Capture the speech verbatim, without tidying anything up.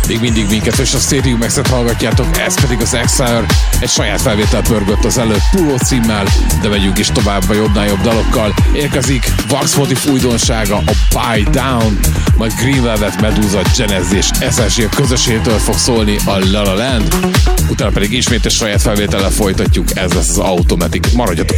Még mindig minket és a Stadium X-et hallgatjátok, ez pedig az Exile, egy saját felvétel pörgött az előtt Puló címmel, de megyünk is tovább a jobbnál jobb dalokkal. Érkezik Vax Motif újdonsága, a Buy Down, majd Green Velvet, Medusa, Genesis és es es gé közösségtől fog szólni a La La Land, utána pedig ismét egy saját felvétellel folytatjuk, ez lesz az Automatic. Maradjatok